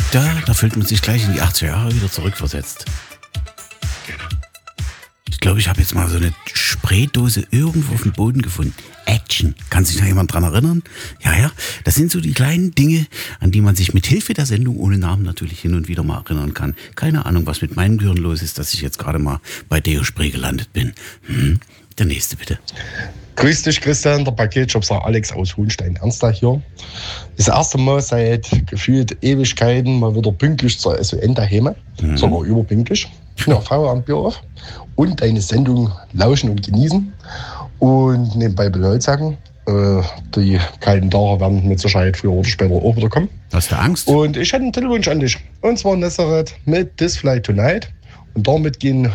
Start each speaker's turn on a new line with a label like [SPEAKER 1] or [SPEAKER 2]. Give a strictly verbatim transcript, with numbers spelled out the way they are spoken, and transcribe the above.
[SPEAKER 1] Da, da fühlt man sich gleich in die achtziger Jahre wieder zurückversetzt. Ich glaube, ich habe jetzt mal so eine Spraydose irgendwo auf dem Boden gefunden. Action. Kann sich da jemand dran erinnern? Ja, ja. Das sind so die kleinen Dinge, an die man sich mit Hilfe der Sendung ohne Namen natürlich hin und wieder mal erinnern kann. Keine Ahnung, was mit meinem Gehirn los ist, dass ich jetzt gerade mal bei Deo Spray gelandet bin. Hm. Der nächste bitte.
[SPEAKER 2] Grüß dich, Christian, der Paketshopser Alex aus Hohenstein. Ernstler hier. Das erste Mal seit gefühlt Ewigkeiten mal wieder pünktlich zur S O N daheim. Mhm. Sogar überpünktlich. Ja, Feierabendbier auf. Und deine Sendung lauschen und genießen. Und nebenbei Beleute sagen, äh, die kalten Tage werden mit Sicherheit früher oder später auch wieder kommen.
[SPEAKER 1] Hast du Angst?
[SPEAKER 2] Und ich hätte einen Telewunsch an dich. Und zwar Nazareth mit This Flight Tonight. Und damit gehen